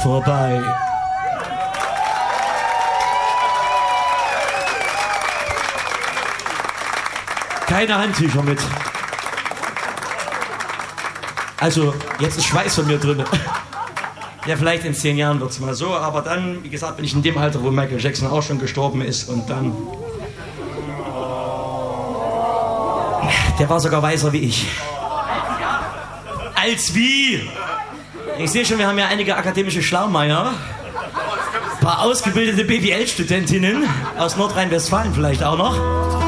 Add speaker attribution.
Speaker 1: vorbei. Keine Handtücher mit. Also, jetzt ist Schweiß von mir drin. Ja, vielleicht in 10 Jahren wird es mal so, aber dann, wie gesagt, bin ich in dem Alter, wo Michael Jackson auch schon gestorben ist und dann... Der war sogar weißer wie ich. Als wie? Ich sehe schon, wir haben ja einige akademische Schlaumeier. Ein paar ausgebildete BWL-Studentinnen aus Nordrhein-Westfalen vielleicht auch noch.